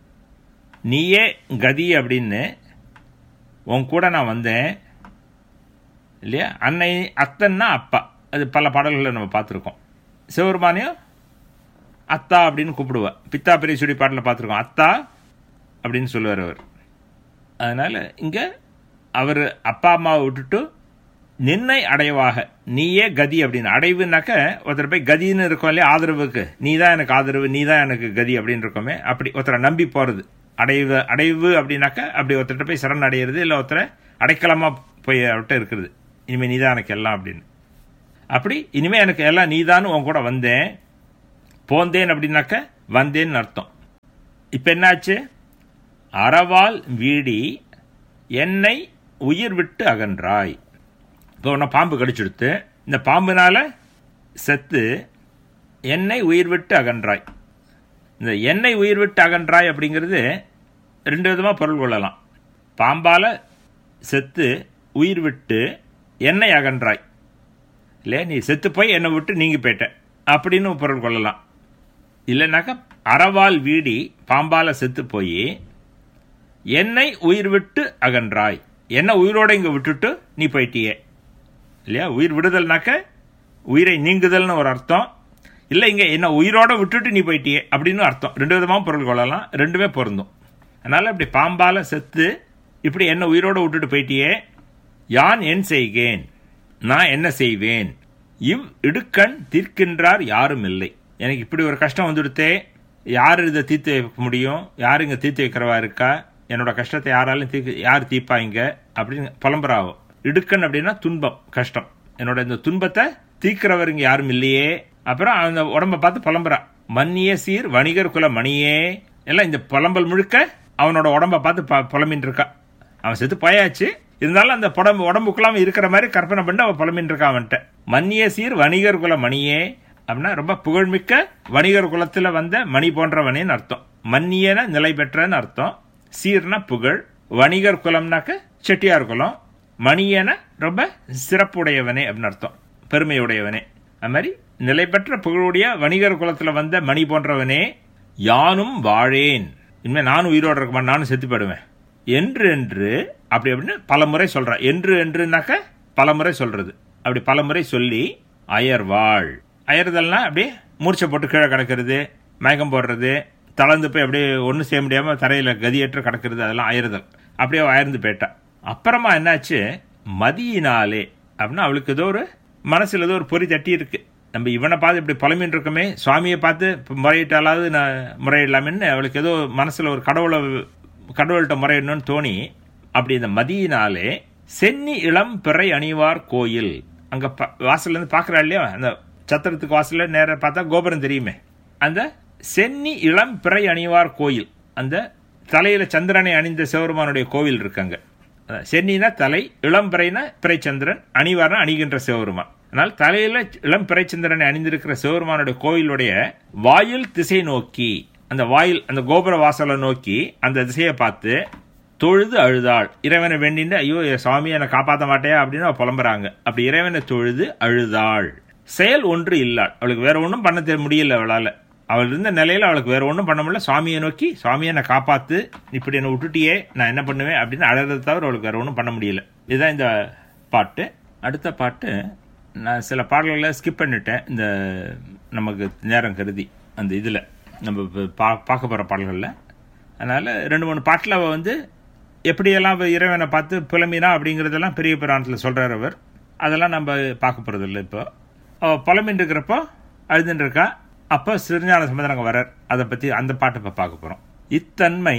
நீயே கதி அப்படின்னு உன் கூட நான் வந்தேன் இல்லையா? அன்னை அத்தன்னா அப்பா, அது பல பாடல்களை நம்ம பார்த்துருக்கோம். சிவபெருமானையும் அத்தா அப்படின்னு கூப்பிடுவா. பித்தா பெரிய சுடி பாட்டில் பார்த்துருக்கோம், அத்தா அப்படின்னு சொல்லுவார் அவர். அதனால் இங்கே அவர் அப்பா அம்மாவை விட்டுட்டு நின்னை அடைவாக நீயே கதி அப்படின்னு. அடைவுனாக்க ஒருத்தர் போய் கதின்னு இருக்கோம் இல்லையா, ஆதரவுக்கு நீ தான் எனக்கு ஆதரவு, நீ தான் எனக்கு கதி அப்படின்னு இருக்கோமே, அப்படி ஒருத்தரை நம்பி போகிறது அடைவு அப்படின்னாக்க அப்படி ஒருத்தர்கிட்ட போய் சரண் அடையிறது, இல்லை ஒருத்தரை அடைக்கலமாக போய் அவர்கிட்ட இருக்கிறது. இனிமேல் நீ தான் எனக்கு எல்லாம் அப்படின்னு. அப்படி இனிமேல் எனக்கு எல்லாம் நீதான்னு உன் கூட வந்தேன், போந்தேன் அப்படின்னாக்க வந்தேன்னு அர்த்தம். இப்போ என்னாச்சு? அறவால் வீடி என்னை உயிர் விட்டு அகன்றாய். இப்போ உன்னை பாம்பு கடிச்சுடுத்து, இந்த பாம்புனால செத்து என்னை உயிர் விட்டு அகன்றாய். இந்த என்னை உயிர் விட்டு அகன்றாய் அப்படிங்கிறது ரெண்டு விதமாக பொருள் கொள்ளலாம். பாம்பால் செத்து உயிர் விட்டு என்னை அகன்றாய் இல்லை, நீ செத்து போய் என்னை விட்டு நீங்கி போயிட்ட அப்படின்னு பொருள் கொள்ளலாம். இல்லைனாக்கா அறவால் வீடி பாம்பால் செத்து போய் என்னை உயிர் விட்டு அகன்றாய், என்ன உயிரோட இங்கே விட்டுட்டு நீ போயிட்டியே இல்லையா? உயிர் விடுதல்னாக்க உயிரை நீங்குதல்னு ஒரு அர்த்தம். இல்லை இங்கே என்ன உயிரோட விட்டுட்டு நீ போயிட்டியே அப்படின்னு அர்த்தம். ரெண்டு விதமாக பொருள் கொள்ளலாம், ரெண்டுமே பொருந்தும். அதனால் இப்படி பாம்பால் செத்து இப்படி என்ன உயிரோடு விட்டுட்டு போயிட்டியே, யான் என் செய்கேன், நான் என்ன செய்வேன், இவ் இடுக்கண் தீர்க்கின்றார் யாரும் இல்லை. எனக்கு இப்படி ஒரு கஷ்டம் வந்துடுத்தே, யார் இதை தீர்த்து வைக்க முடியும், யார் இங்கே தீர்த்து வைக்கிறவா இருக்கா, என்னோட கஷ்டத்தை யாராலும் யார் தீர்ப்பாங்க அப்படின்னு புலம்புறாவோ. இடுக்கண் அப்படின்னா துன்பம், கஷ்டம். என்னோட இந்த துன்பத்தை தீர்க்கிறவர் இங்கே யாரும் இல்லையே. அப்புறம் அந்த உடம்பை பார்த்து புலம்புறா, மன்னிய சீர் வணிகர் குல மணியே. எல்லாம் இந்த புலம்பல் முழுக்க அவனோட உடம்பை பார்த்து புலம்பின் இருக்கா. அவன் செத்து போயாச்சு, இருந்தாலும் அந்த உடம்புக்குள்ளாம இருக்கிற மாதிரி கற்பனை பண்ணி அவன் புலம்பின் இருக்கா அவன்கிட்ட. மன்னிய சீர் வணிகர் குல மணியே அப்படின்னா ரொம்ப புகழ்மிக்க வணிகர் குலத்துல வந்த மணி போன்றவனேன்னு அர்த்தம். மன்னியன நிலை பெற்றன்னு அர்த்தம். சீர்னா புகழ், வணிகர் குலம்னாக்க செட்டியார் குலம், மணியன ரொம்ப சிறப்புடையவனே அப்படின்னு அர்த்தம், பெருமையுடையவனே. அது மாதிரி நிலை பெற்ற புகழுடைய வணிகர் குலத்துல வந்த மணி போன்றவனே, யானும் வாழேன், இனிமேல் நானும் உயிரோடு இருக்க மாட்டேன், நானும் செத்து போயிடுவேன் என்று என்று அப்படி அப்படின்னு பல முறை சொல்றான். என்றுனாக்க பல முறை சொல்றது. அப்படி பல முறை சொல்லி அயர்வாள். அயர்தல்னா அப்படியே மூர்ச்சை போட்டு கீழே கிடக்கிறது, மயக்கம் போடுறது, தளர்ந்து போய் அப்படியே ஒன்றும் செய்ய முடியாமல் தரையில் கதியற்று கிடக்கிறது, அதெல்லாம் அயர்தல். அப்படியே அயர்ந்து போயிட்டா. அப்புறமா என்னாச்சு? மதியினாலே அப்படின்னா அவளுக்கு ஏதோ ஒரு மனசில் ஏதோ ஒரு பொறி தட்டி இருக்கு. நம்ம இவனை பார்த்து இப்படி புலம்பின்னு இருக்கோமே, சுவாமியை பார்த்து முறையிட்டாலாவது நான் முறையிடலாமேன்னு அவளுக்கு ஏதோ மனசில் ஒரு கடவுள்கிட்ட முறையிடணும்னு தோணி, அப்படி இந்த மதியினாலே சென்னி இளம் பிறை அணிவார் கோயில், அங்கே வாசல்லேருந்து பார்க்குறா இல்லையா, அந்த சத்திரத்துக்கு வாசலில் நேராக பார்த்தா கோபுரம் தெரியுமே, அந்த சென்னி இளம் பிறை அணிவார் கோயில், அந்த தலையில் சந்திரனை அணிந்த சிவபெருமானுடைய கோவில் இருக்காங்க. சென்னினா தலை, இளம் பிறைனா பிறைச்சந்திரன், அணிவார்னா அணிகின்ற சிவபெருமான். ஆனால் தலையில் இளம் பிறைச்சந்திரனை அணிந்திருக்கிற சிவபெருமானுடைய கோயிலுடைய வாயில் திசை நோக்கி, அந்த வாயில் அந்த கோபுர வாசலை நோக்கி அந்த திசையை பார்த்து தொழுது அழுதாள். இறைவனை வேண்டின்னு, ஐயோ சுவாமி என்னை காப்பாற்ற மாட்டேயா அப்படின்னு அவள் புலம்புறாங்க. அப்படி இறைவனை தொழுது அழுதாள். செயல் ஒன்று இல்லாள், அவளுக்கு வேற ஒன்றும் பண்ண முடியல. அவள் இருந்த நிலையில் அவளுக்கு வேற ஒன்றும் பண்ண முடியல. சுவாமியை நோக்கி, சுவாமியை என்னை காப்பாத்து, இப்படி என்னை விட்டுட்டியே, நான் என்ன பண்ணுவேன் அப்படின்னு அழறதை தவிர அவளுக்கு வேற ஒன்றும் பண்ண முடியல. இதுதான் இந்த பாட்டு. அடுத்த பாட்டு நான் சில பாடல்களை ஸ்கிப் பண்ணிட்டேன், இந்த நமக்கு நேரம் கருதி. அந்த இதில் நம்ம பார்க்க போகிற பாடல்களில் அதனால் 2-3 பாட்டில் அவள் எப்படியெல்லாம் இறைவனை பார்த்து புலம்பினா அப்படிங்கிறதெல்லாம் பெரிய புராணத்தில் சொல்கிறார் அவர். அதெல்லாம் நம்ம பார்க்க போகிறதில்ல. இப்போ அவள் புலம்பின்னு இருக்கிறப்போ அழுதுன்னு இருக்கா. அப்போ சிறுஞான சம்பந்தர் அங்கே வரார். அதை பற்றி அந்த பாட்டை இப்போ பார்க்க போகிறோம். இத்தன்மை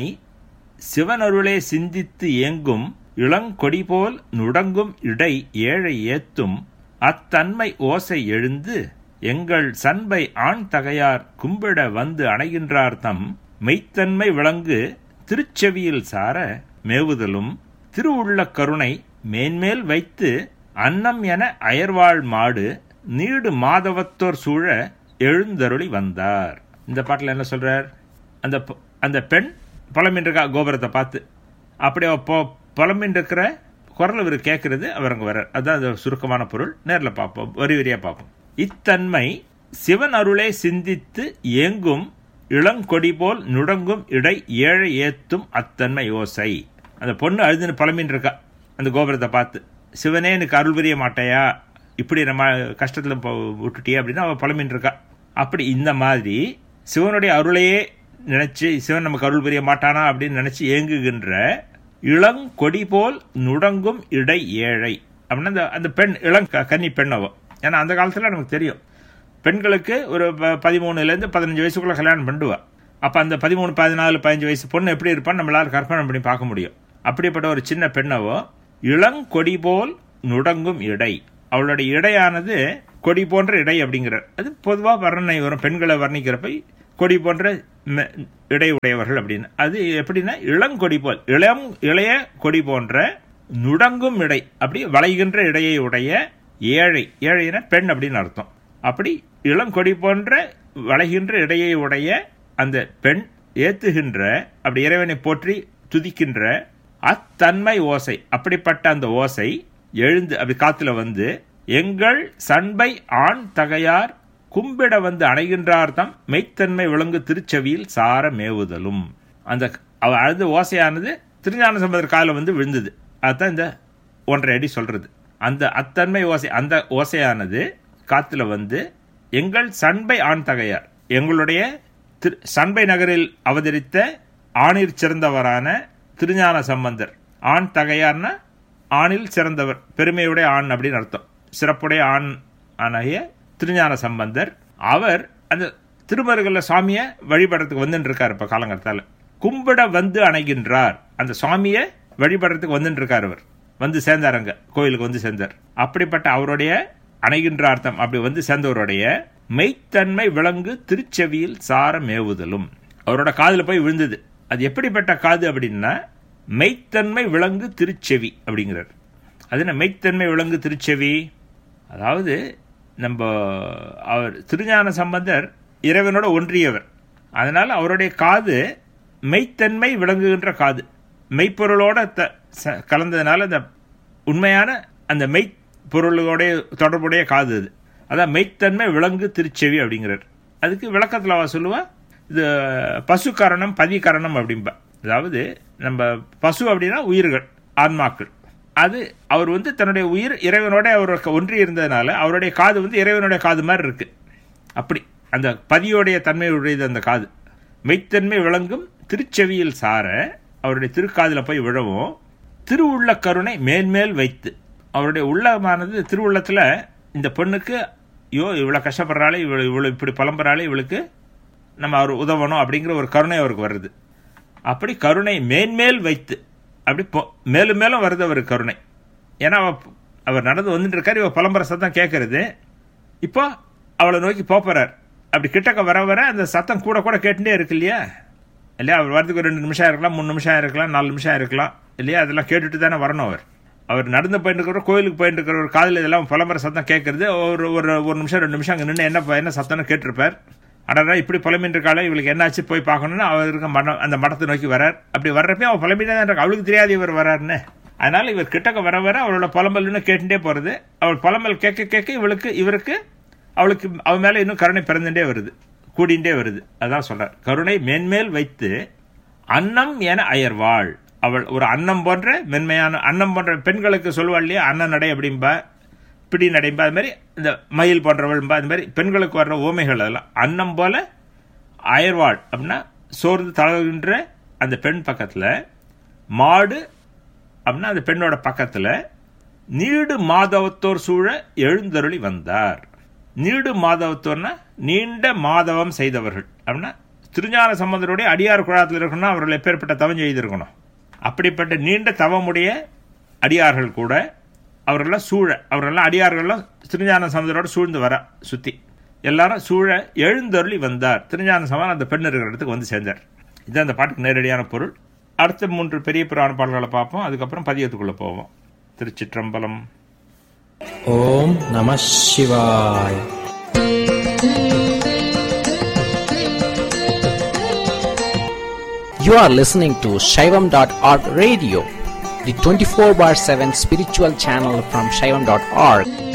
சிவனருளே சிந்தித்து ஏங்கும் இளங்கொடி போல் நுடங்கும் இடை ஏழை ஏத்தும் அத்தன்மை ஓசை எழுந்து எங்கள் சண்பை ஆண் தகையார் கும்பிட வந்து அணைகின்றார் தம் மெய்த்தன்மை விளங்கு திருச்செவியில் சார மேவுதலும் திருவுள்ள கருணை மேன்மேல் வைத்து அன்னம் என அயர்வாள் மாடு நீடு மாதவத்தோர் சூழ எழுந்தருளி வந்தார். இந்த பாட்டில் என்ன சொல்றார்? அந்த பெண் புலம்பின் இருக்கா கோபுரத்தை பார்த்து. அப்படி புலம்பின் இருக்கிற குரல் இவர் கேட்கறது, அவர் அங்கே வர்றார். அதுதான் அது சுருக்கமான பொருள். நேரில் பார்ப்போம், வரி வரியா பார்ப்போம். இத்தன்மை சிவன் அருளே சிந்தித்து ஏங்கும் இளங்கொடி போல் நுடங்கும் இடை ஏழை ஏத்தும் அத்தன்மை ஓசை. அந்த பொண்ணு அழுதுன்னு புலம்பின் இருக்கா அந்த கோபுரத்தை பார்த்து. சிவனே எனக்கு அருள் புரிய மாட்டையா, இப்படி நம்ம கஷ்டத்தில் விட்டுட்டியே அப்படின்னு அவள் புலம்பின் இருக்கா. அப்படி இந்த மாதிரி சிவனுடைய அருளையே நினைச்சு சிவன் நமக்கு அருள் புரிய மாட்டானா அப்படின்னு நினைச்சு ஏங்குகின்ற இளங்கொடி போல் நுடங்கும் இடை ஏழை அப்படின்னா அந்த பெண் கன்னி பெண் அவ. ஏன்னா அந்த காலத்தில் நமக்கு தெரியும், பெண்களுக்கு ஒரு 13 to 15 வயசுக்குள்ள கல்யாணம் பண்ணுவா. அப்போ அந்த 13, 14, 15 வயசு பொண்ணு எப்படி இருப்பான்னு நம்மளால கற்பனை பண்ணி பார்க்க முடியும். அப்படிப்பட்ட ஒரு சின்ன பெண்ணவோ இளங்கொடி போல் நுடங்கும் இடை, அவளுடைய இடையானது கொடி போன்ற இடை அப்படிங்கிறார். அது பொதுவாக வர்ணனை வரும், பெண்களை வர்ணிக்கிறப்ப கொடி போன்ற இடை உடையவர்கள் அப்படின்னு. அது எப்படின்னா இளங்கொடி போல் இளைய கொடி போன்ற நுடங்கும் இடை, அப்படி வளைகின்ற இடையை உடைய ஏழை, ஏழைனா பெண் அப்படின்னு அர்த்தம். அப்படி இளங்கொடி போன்ற வளைகின்ற இடையை உடைய அந்த பெண் ஏத்துகின்ற, அப்படி இறைவனை போற்றி துதிக்கின்ற அத்தன்மை ஓசை, அப்படிப்பட்ட அந்த ஓசை எழுந்து அப்படி காத்துல வந்து எங்கள் சண்பை ஆண் தகையார் கும்பிட வந்து அணைகின்றார் தம் மெய்த்தன்மை விளங்கு திருச்செவியில் சார மேவுதலும். அந்த அழுத ஓசையானது திருஞான சம்பந்தர் காலில் வந்து விழுந்தது. அதுதான் இந்த 1.5 அடி சொல்றது. அந்த அத்தன்மை ஓசை, அந்த ஓசையானது காத்துல வந்து எங்கள் சண்பை ஆண் தகையார், எங்களுடைய சண்பை நகரில் அவதரித்த ஆணிற் சிறந்தவரான திருஞான சம்பந்தர். ஆண் தகையார்னா ஆணில் சிறந்தவர், பெருமையுடைய ஆண் அப்படின்னு அர்த்தம். சிறப்புடைய ஆண் ஆகிய திருஞான சம்பந்தர் அவர் அந்த திருமருகல்ல சுவாமியை வழிபடுறதுக்கு வந்துட்டு இருக்காரு. இப்ப காலங்கத்தால கும்பிட வந்து அணைகின்றார், அந்த சுவாமியை வழிபடுறதுக்கு வந்துட்டு இருக்காரு. அவர் வந்து சேர்ந்தாருங்க, கோயிலுக்கு வந்து சேர்ந்தார். அப்படிப்பட்ட அவருடைய அணைகின்ற அர்த்தம் அப்படி வந்து சேர்ந்தவருடைய மெய்த்தன்மை விளங்கு திருச்செவியில் சார மேவுதலும், அவரோட காதுல போய் விழுந்தது. அது எப்படிப்பட்ட காது அப்படின்னா மெய்த்தன்மை விளங்கு திருச்செவி அப்படிங்கிறார். அது என்ன மெய்த்தன்மை விளங்கு திருச்செவி? அதாவது நம்ம அவர் திருஞான சம்பந்தர் இறைவனோட ஒன்றியவர், அதனால அவருடைய காது மெய்த்தன்மை விளங்குகின்ற காது, மெய்ப்பொருளோட கலந்ததுனால அந்த உண்மையான அந்த மெய்ப்பொருளோட தொடர்புடைய காது அது. அதான் மெய்த்தன்மை விளங்கு திருச்செவி அப்படிங்கிறார். அதுக்கு விளக்கத்தில் அவ சொல்லுவா, இது பசு கரணம் பதி கரணம் அப்படின்பா. அதாவது நம்ம பசு அப்படின்னா உயிர்கள், ஆன்மாக்கள். அது அவர் வந்து தன்னுடைய உயிர் இறைவனோட அவருக்கு ஒன்றி இருந்ததுனால அவருடைய காது வந்து இறைவனுடைய காது மாதிரி இருக்கு. அப்படி அந்த பதியோடைய தன்மையுடையது அந்த காது. மெய்த்தன்மை விளங்கும் திருச்செவியில் சார, அவருடைய திருக்காதில் போய் விழவும் திருவுள்ள கருணை மேன்மேல் வைத்து, அவருடைய உள்ளமானது திருவுள்ளத்தில் இந்த பெண்ணுக்கு ஐயோ இவ்வளோ கஷ்டப்படுறாளே, இவ்வளோ இப்படி புலம்புறாளே, இவளுக்கு நம்ம அவர் உதவணும் அப்படிங்கிற ஒரு கருணை அவருக்கு வருது. அப்படி கருணை மேன்மேல் வைத்து, அப்படி மேலும் மேலும் வருது அவர் கருணை. ஏன்னா அவர் நடந்து வந்துட்டு இருக்காரு, இவ புலம்புற சத்தம் கேட்கறது. இப்போ அவளை நோக்கி போறார். அப்படி கிட்டக்க வர வர அந்த சத்தம் கூட கூட கேட்டுட்டே இருக்கு இல்லையா இல்லையா. அவர் வரதுக்கு 2 நிமிஷம் இருக்கலாம், 3 நிமிஷம் இருக்கலாம், 4 நிமிஷம் இருக்கலாம் இல்லையா. அதெல்லாம் கேட்டுட்டு தானே வரணும். அவர் நடந்து போயிட்டு இருக்கிற, கோயிலுக்கு போயிட்டு இருக்கிற ஒரு காதில் இதெல்லாம் புலம்புற சத்தம் கேட்கறது. ஒரு நிமிஷம் 2 நிமிஷம் அங்கே நின்று என்ன சத்தம்னு கேட்டிருப்பார். அடடா இப்படி புலம்பின்னு இருக்காளே, இவளுக்கு என்னாச்சு போய் பார்க்கணும்னு அவருக்கு அந்த மடத்தை நோக்கி வரார். அப்படி வர்றப்ப அவள் புலம்பிதான் இருக்கா, அவளுக்கு தெரியாது இவர் வராருன்னு. அதனால இவர் கிட்டக்க வர வர அவளோட புலம்பல்னு கேட்டுட்டே போறது. அவள் புலம்பல் கேட்க கேட்க அவளுக்கு அவன் மேல இன்னும் கருணை பிறந்துட்டே வருது, கூடிண்டே வருது. அதான் சொல்றார், கருணை மேன்மேல் வைத்து அன்னம் என அயர்வாள். அவள் ஒரு அன்னம் போன்ற மென்மையான, அன்னம் போன்ற பெண்களுக்கு சொல்லுவாள் இல்லையா, அன்ன நடை அப்படின்பா, பிடி நடைம்பா, அது மாதிரி இந்த மயில் போன்றவள்பா, அது மாதிரி பெண்களுக்கு வர்ற ஓமைகள். அதெல்லாம் அன்னம் போல அயர்வாள் அப்படின்னா சோர்ந்து தளர்கின்ற அந்த பெண் பக்கத்துல, மாடு அப்படின்னா அந்த பெண்ணோட பக்கத்துல நீடு மாதவத்தோர் சூழ எழுந்தருளி வந்தார். நீடு மாதவத்தோர்னா நீண்ட மாதவம் செய்தவர்கள் அப்படின்னா திருஞான சம்பந்தருடைய அடியார் குழாத்தில் இருக்கணும். அவர்கள் எப்பேற்பட்ட தவம் செய்திருக்கணும். அப்படிப்பட்ட நீண்ட தவமுடைய அடியார்கள் கூட அவர்களெல்லாம் சூழ, அவர்களெல்லாம் அடியார்கள்லாம் திருஞான சம்பந்தரோட சூழ்ந்து வர, சுத்தி எல்லாரும் சூழ எழுந்தருளி வந்தார். திருஞான சம்பந்தர் அந்த பெண் இருக்கிற இடத்துக்கு வந்து சேர்ந்தார். இதுதான் அந்த பாட்டுக்கு நேரடியான பொருள். அடுத்த 3 பெரிய புராண பாடல்களை பார்ப்போம். அதுக்கப்புறம் பதியத்துக்குள்ள போவோம். திருச்சிற்றம்பலம். ஓம் நம சிவாய். You are listening to Shaivam.org radio, the 24/7 spiritual channel from Shaivam.org.